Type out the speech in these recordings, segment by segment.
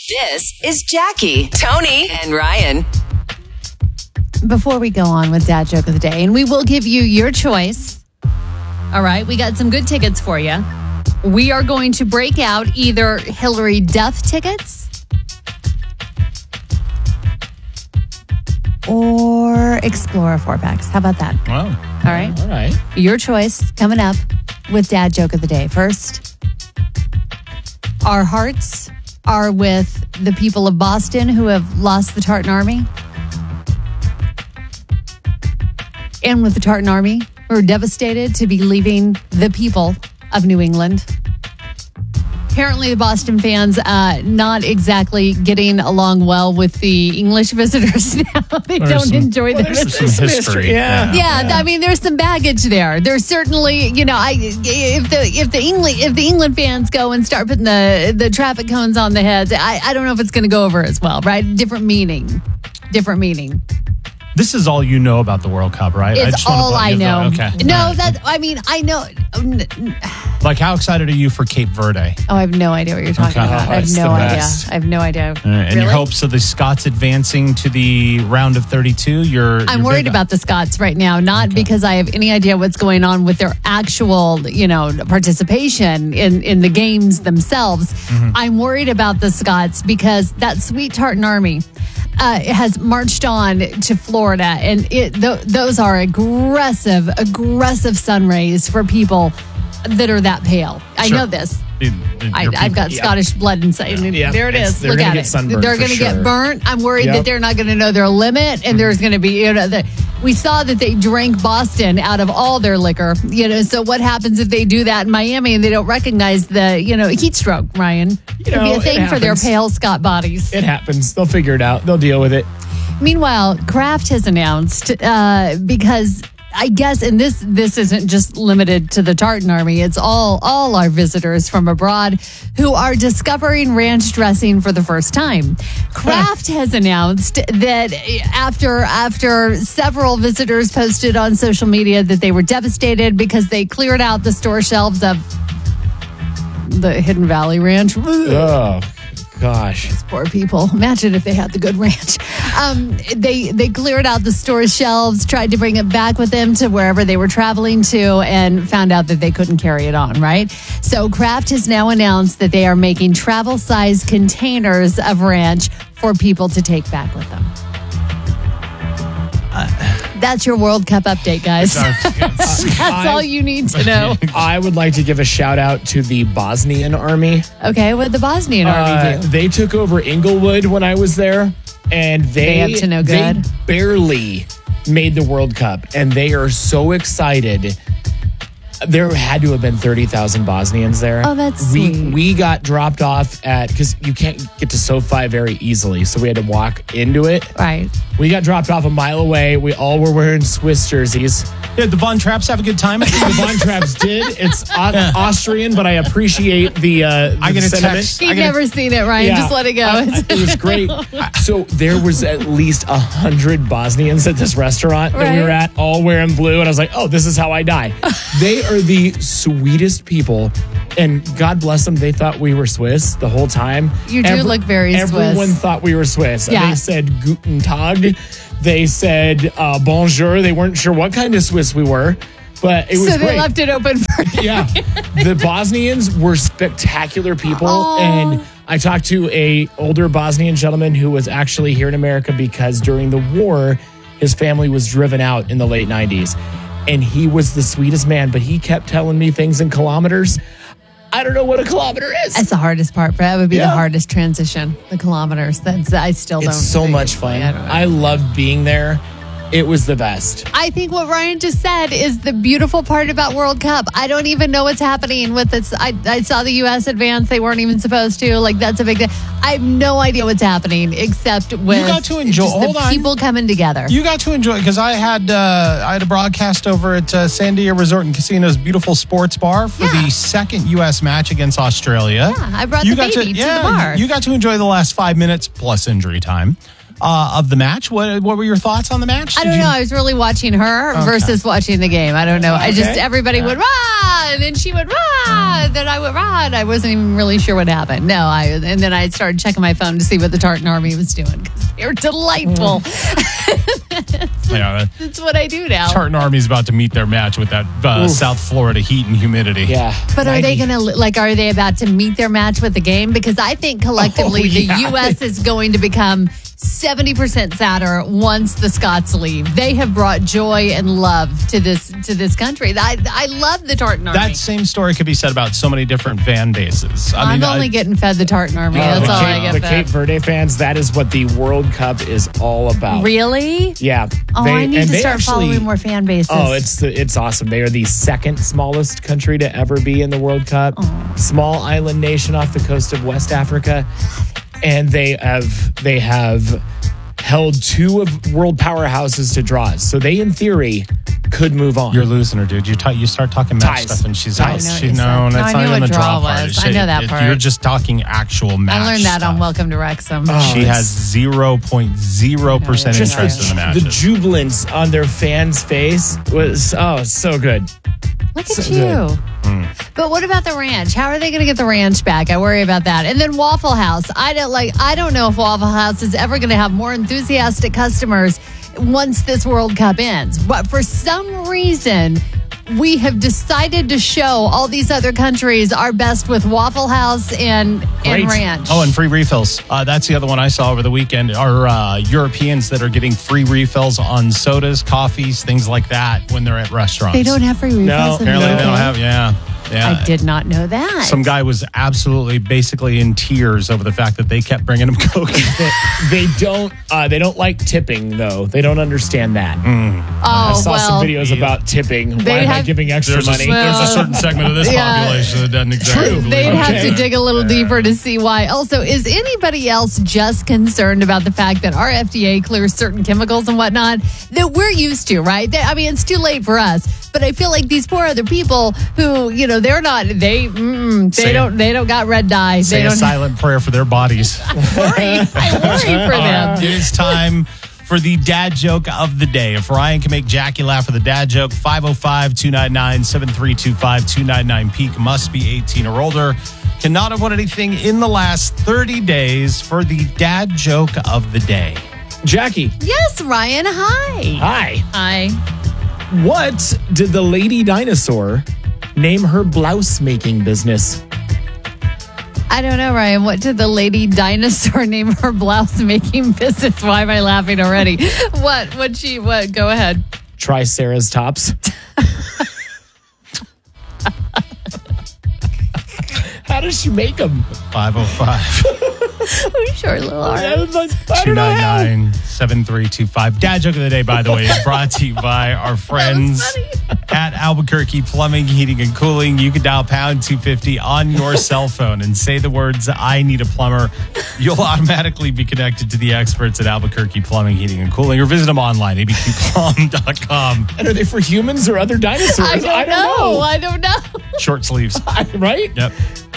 This is Jackie, Tony, and Ryan. Before we go on with Dad Joke of the Day, and we will give you your choice. All right, we got some good tickets for you. We are going to break out either Hillary Duff tickets or Explorer 4-packs. How about that? Wow. All right. All right. Your choice coming up with Dad Joke of the Day. First, our hearts are with the people of Boston who have lost the Tartan Army. And with the Tartan Army, who are devastated to be leaving the people of New England. Apparently, the Boston fans not exactly getting along well with the English visitors now. They don't enjoy the visitors. Some history. Yeah, I mean, there's some baggage there. There's certainly, if the England fans go and start putting the traffic cones on the heads, I don't know if it's going to go over as well, right? Different meaning. This is all you know about the World Cup, right? It's all I know. Okay. No, I know. Like, how excited are you for Cape Verde? Oh, I have no idea what you're talking about. I have no idea. I have no idea. And your hopes of the Scots advancing to the round of 32? I'm worried about the Scots right now, not because I have any idea what's going on with their actual, participation in the games themselves. Mm-hmm. I'm worried about the Scots because that sweet Tartan Army has marched on to Florida, and those are aggressive sun rays for people that are that pale. I know this. I've got Scottish blood inside. Yeah. There it is. Look at it. They're going to get burnt. I'm worried that they're not going to know their limit, and there's going to be, we saw that they drank Boston out of all their liquor. So what happens if they do that in Miami and they don't recognize the, heat stroke, Ryan? It'd be a thing for their pale Scot bodies. It happens. They'll figure it out. They'll deal with it. Meanwhile, Kraft has announced, because I guess, and this isn't just limited to the Tartan Army, it's all our visitors from abroad who are discovering ranch dressing for the first time. Kraft has announced that after several visitors posted on social media that they were devastated because they cleared out the store shelves of the Hidden Valley Ranch. Oh, gosh. These poor people. Imagine if they had the good ranch. They cleared out the store shelves, tried to bring it back with them to wherever they were traveling to, and found out that they couldn't carry it on, right? So Kraft has now announced that they are making travel-sized containers of ranch for people to take back with them. That's your World Cup update, guys. That's all you need to know. I would like to give a shout out to the Bosnian army. Okay, what did the Bosnian army do? They took over Inglewood when I was there, and they up to no good. They barely made the World Cup, and they are so excited. There had to have been 30,000 Bosnians there. Oh, that's sweet. We got dropped off because you can't get to SoFi very easily, so we had to walk into it. Right. We got dropped off a mile away. We all were wearing Swiss jerseys. Did the Von Trapps have a good time? The Von Trapps did. It's Austrian, but I appreciate the I get a sentiment. text. You've never seen it, Ryan. Yeah. Just let it go. It was great. So there was at least 100 Bosnians at this restaurant that we were at, all wearing blue. And I was like, oh, this is how I die. They are the sweetest people. And God bless them, they thought we were Swiss the whole time. You do look very Swiss. Everyone thought we were Swiss. Yeah. And they said Guten Tag. They said bonjour. They weren't sure what kind of Swiss we were. But it was so they great. left it open for you. Yeah. The Bosnians were spectacular people. Aww. And I talked to a older Bosnian gentleman who was actually here in America because during the war, his family was driven out in the late 90s. And he was the sweetest man, but he kept telling me things in kilometers. I don't know what a kilometer is. That's the hardest part. That would be the hardest transition, the kilometers. I still don't. It's so much fun. I loved being there. It was the best. I think what Ryan just said is the beautiful part about World Cup. I don't even know what's happening with this. I saw the U.S. advance. They weren't even supposed to. Like, that's a big thing. I have no idea what's happening except with you got to enjoy, just the people coming together. You got to enjoy, because I had a broadcast over at Sandia Resort and Casino's beautiful sports bar for the second U.S. match against Australia. Yeah, I brought the baby to the bar. You got to enjoy the last 5 minutes plus injury time. of the match. What were your thoughts on the match? I don't know. I was really watching her versus watching the game. I don't know. Everybody went, rah! And then she went, rah! And then I went, rah! And I wasn't even really sure what happened. And then I started checking my phone to see what the Tartan Army was doing because they were delightful. That's what I do now. Tartan Army's about to meet their match with that South Florida heat and humidity. Yeah. But are they are they about to meet their match with the game? Because I think collectively the U.S. is going to become 70% sadder once the Scots leave. They have brought joy and love to this country. I love the Tartan Army. That same story could be said about so many different fan bases. I'm only getting fed the Tartan Army. That's all I get The fed. Cape Verde fans, that is what the World Cup is all about. Really? Yeah. I need to start following more fan bases. Oh, it's awesome. They are the second smallest country to ever be in the World Cup. Small island nation off the coast of West Africa. And they have held two of world powerhouses to draws. So they, in theory, could move on. You're losing her, dude. You start talking match stuff, and she's out. That's not even the draw part. I know that part. You're just talking actual match. I learned that stuff. on Welcome to Wrexham. She has 0.0% interest in the match. The jubilance on their fans' face was so good. Look at you. But what about the ranch? How are they going to get the ranch back? I worry about that. And then Waffle House. I don't know if Waffle House is ever going to have more enthusiastic customers once this World Cup ends. But for some reason, we have decided to show all these other countries our best with Waffle House and ranch. Oh, and free refills. That's the other one I saw over the weekend. Are Europeans that are getting free refills on sodas, coffees, things like that when they're at restaurants. They don't have free refills. No, apparently they don't have. Yeah. I did not know that. Some guy was basically in tears over the fact that they kept bringing him Coke. They don't like tipping, though. They don't understand that. I saw some videos about tipping. Why am I giving extra money? There's a certain segment of this population that doesn't exactly. They'd have to dig a little deeper to see why. Also, is anybody else just concerned about the fact that our FDA clears certain chemicals and whatnot that we're used to, right? It's too late for us. But I feel like these poor other people who, they're not, they don't got red dye. Say a silent prayer for their bodies. I worry for them. It is time for the dad joke of the day. If Ryan can make Jackie laugh with a dad joke, 505-299-7325, 299-PEAK, must be 18 or older. Cannot have won anything in the last 30 days for the dad joke of the day. Jackie. Yes, Ryan. Hi. Hi. What did the lady dinosaur name her blouse making business? I don't know, Ryan. What did the lady dinosaur name her blouse making business? Why am I laughing already? What? Go ahead. Try Sarah's tops. How does she make them? 505. We short little arms. 299-7325. Dad joke of the day, by the way, is brought to you by our friends at Albuquerque Plumbing, Heating, and Cooling. You can dial pound 250 on your cell phone and say the words, I need a plumber. You'll automatically be connected to the experts at Albuquerque Plumbing, Heating, and Cooling, or visit them online, abqplum.com. And are they for humans or other dinosaurs? I don't know. Short sleeves. Right? Yep.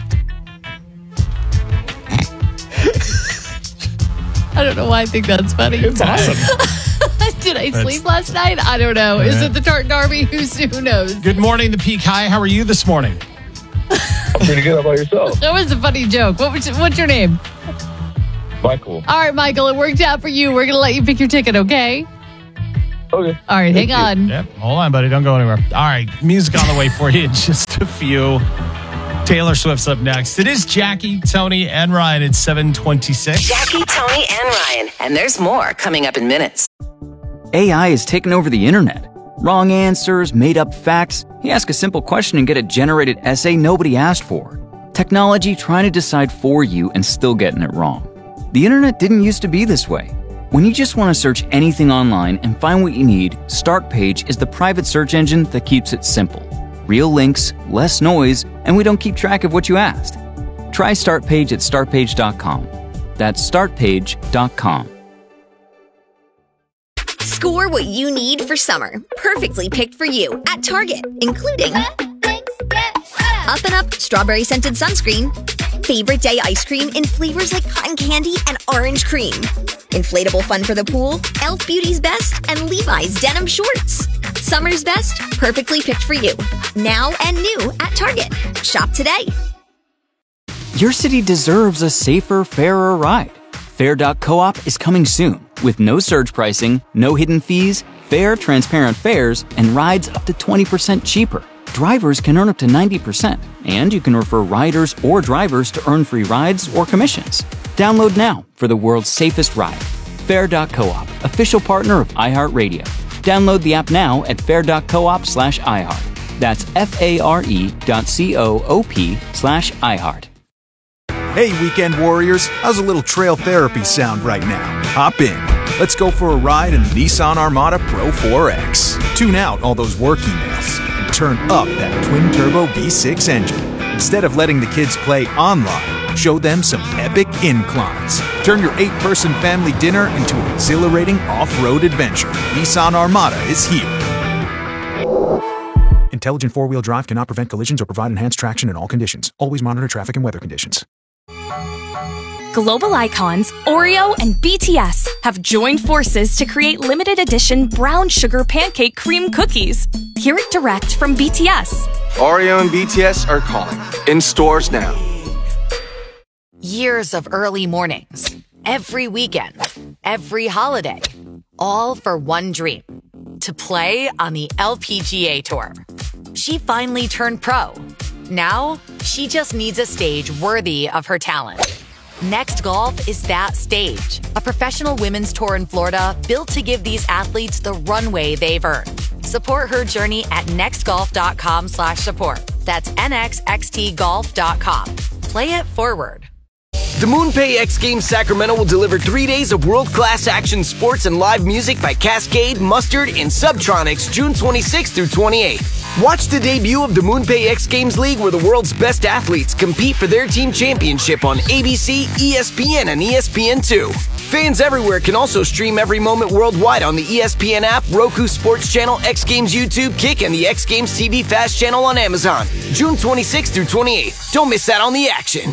I don't know why I think that's funny. It's awesome. Did I sleep last night? I don't know. Is it the Tartan Army? Who knows? Good morning, the Peak High. How are you this morning? I'm pretty good. How about yourself? That was a funny joke. What's your name? Michael. All right, Michael, it worked out for you. We're going to let you pick your ticket, okay? Okay. All right, hang on. Yep. Hold on, buddy. Don't go anywhere. All right. Music on the way for you in just a few. Taylor Swift's up next. It is Jackie, Tony, and Ryan. It's 7:26. Jackie, Tony, and Ryan. And there's more coming up in minutes. AI has taken over the internet. Wrong answers, made up facts. You ask a simple question and get a generated essay nobody asked for. Technology trying to decide for you and still getting it wrong. The internet didn't used to be this way. When you just want to search anything online and find what you need, Startpage is the private search engine that keeps it simple. Real links, less noise, and we don't keep track of what you asked. Try Startpage at startpage.com. That's startpage.com. Score what you need for summer. Perfectly picked for you at Target, including Up & Up Strawberry Scented Sunscreen, favorite day ice cream in flavors like cotton candy and orange cream. Inflatable fun for the pool, Elf Beauty's best, and Levi's denim shorts. Summer's best, perfectly picked for you. Now and new at Target. Shop today. Your city deserves a safer, fairer ride. Fair.coop is coming soon with no surge pricing, no hidden fees, fair, transparent fares, and rides up to 20% cheaper. Drivers can earn up to 90%, and you can refer riders or drivers to earn free rides or commissions. Download now for the world's safest ride. Fair.coop, official partner of iHeartRadio. Download the app now at fair.coop/iHeart. That's FARE.coop/iHeart. Hey, weekend warriors, how's a little trail therapy sound right now? Hop in. Let's go for a ride in the Nissan Armada Pro 4X. Tune out all those work emails and turn up that twin-turbo V6 engine. Instead of letting the kids play online, show them some epic inclines. Turn your 8-person family dinner into an exhilarating off-road adventure. Nissan Armada is here. Intelligent four-wheel drive cannot prevent collisions or provide enhanced traction in all conditions. Always monitor traffic and weather conditions. Global icons Oreo and BTS have joined forces to create limited edition brown sugar pancake cream cookies. Hear it direct from BTS. Oreo and BTS are calling. In stores now. Years of early mornings, every weekend, every holiday, all for one dream: to play on the LPGA Tour. She finally turned pro. Now, she just needs a stage worthy of her talent. Next Golf is that stage. A professional women's tour in Florida built to give these athletes the runway they've earned. Support her journey at nextgolf.com/support. That's nxxtgolf.com. Play it forward. The MoonPay X Games Sacramento will deliver 3 days of world-class action sports and live music by Cascade, Mustard, and Subtronics June 26th through 28th. Watch the debut of the MoonPay X Games League, where the world's best athletes compete for their team championship on ABC, ESPN, and ESPN2. Fans everywhere can also stream every moment worldwide on the ESPN app, Roku Sports Channel, X Games YouTube, Kick, and the X Games TV Fast channel on Amazon. June 26th through 28th. Don't miss out on the action.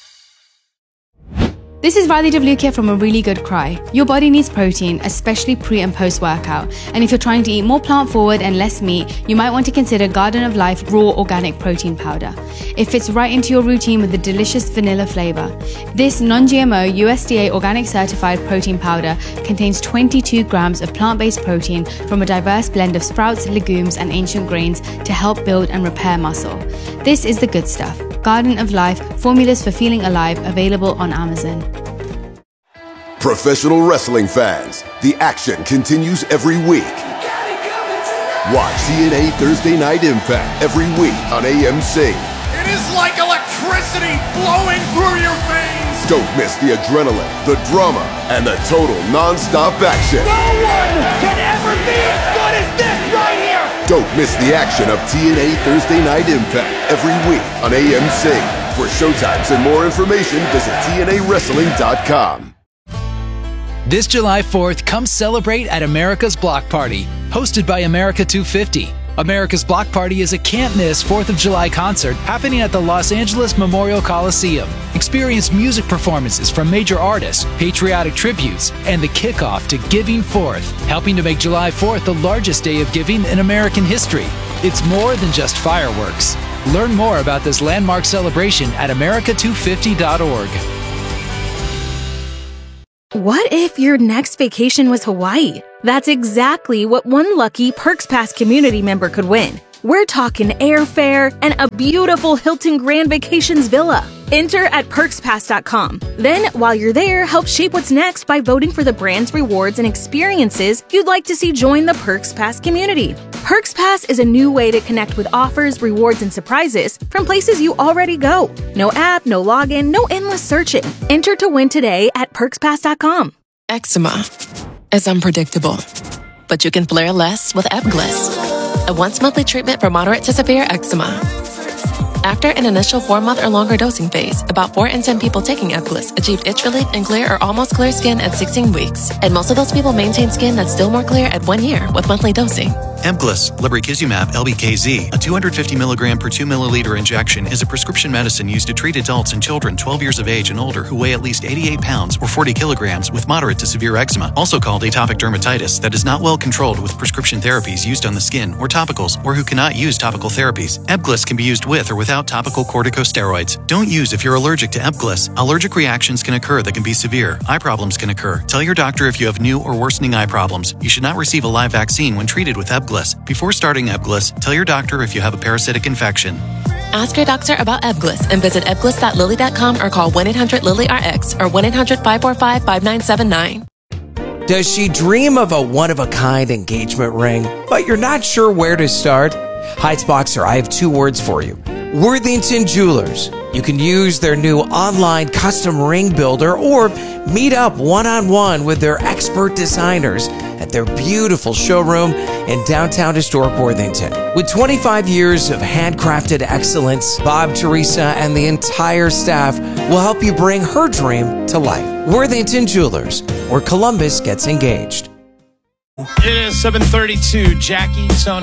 This is Radhi Devlukia from A Really Good Cry. Your body needs protein, especially pre and post workout. And if you're trying to eat more plant forward and less meat, you might want to consider Garden of Life Raw Organic Protein Powder. It fits right into your routine with a delicious vanilla flavor. This non-GMO USDA organic certified protein powder contains 22 grams of plant-based protein from a diverse blend of sprouts, legumes, and ancient grains to help build and repair muscle. This is the good stuff. Garden of Life, formulas for feeling alive, available on Amazon. Professional wrestling fans, the action continues every week. Watch TNA Thursday Night Impact every week on AMC. It is like electricity flowing through your veins. Don't miss the adrenaline, the drama, and the total non-stop action. No one can ever be as good as this right here. Don't miss the action of TNA Thursday Night Impact every week on AMC. For showtimes and more information, visit TNAWrestling.com. This July 4th, come celebrate at America's Block Party, hosted by America 250. America's Block Party is a can't-miss 4th of July concert happening at the Los Angeles Memorial Coliseum. Experience music performances from major artists, patriotic tributes, and the kickoff to Giving Forth, helping to make July 4th the largest day of giving in American history. It's more than just fireworks. Learn more about this landmark celebration at america250.org. What if your next vacation was Hawaii? That's exactly what one lucky Perks Pass community member could win. We're talking airfare and a beautiful Hilton Grand Vacations villa. Enter at perkspass.com. Then, while you're there, help shape what's next by voting for the brands, rewards, and experiences you'd like to see join the Perks Pass community. Perks Pass is a new way to connect with offers, rewards, and surprises from places you already go. No app, no login, no endless searching. Enter to win today at perkspass.com. Eczema is unpredictable, but you can flare less with Epglis, a once-monthly treatment for moderate to severe eczema. After an initial 4-month or longer dosing phase, about 4 in 10 people taking Ebglyss achieved itch relief and clear or almost clear skin at 16 weeks. And most of those people maintain skin that's still more clear at 1 year with monthly dosing. Ebglyss, lebrikizumab LBKZ, a 250 milligram per 2 milliliter injection, is a prescription medicine used to treat adults and children 12 years of age and older who weigh at least 88 pounds or 40 kilograms with moderate to severe eczema, also called atopic dermatitis, that is not well controlled with prescription therapies used on the skin or topicals, or who cannot use topical therapies. Ebglyss can be used with or without topical corticosteroids. Don't use if you're allergic to Ebglyss. Allergic reactions can occur that can be severe. Eye problems can occur. Tell your doctor if you have new or worsening eye problems. You should not receive a live vaccine when treated with Ebglyss. Before starting Ebglyss, tell your doctor if you have a parasitic infection. Ask your doctor about Ebglyss and visit ebglyss.lilly.com or call 1-800-LILY-RX or 1-800-545-5979. Does she dream of a one-of-a-kind engagement ring, but you're not sure where to start? Heights Boxer, I have 2 words for you. Worthington Jewelers. You can use their new online custom ring builder or meet up one-on-one with their expert designers at their beautiful showroom in downtown historic Worthington. With 25 years of handcrafted excellence, Bob, Teresa, and the entire staff will help you bring her dream to life. Worthington Jewelers, where Columbus gets engaged. It is 7:32. Jackie, Tony.